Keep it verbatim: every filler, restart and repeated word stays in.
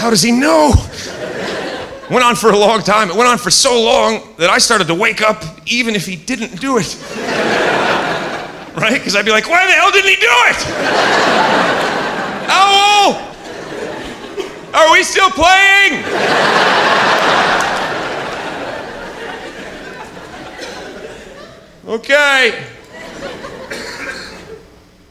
How does he know? Went on for a long time. It went on for so long that I started to wake up even if he didn't do it. Right? Because I'd be like, why the hell didn't he do it? Owl! Are we still playing? Okay.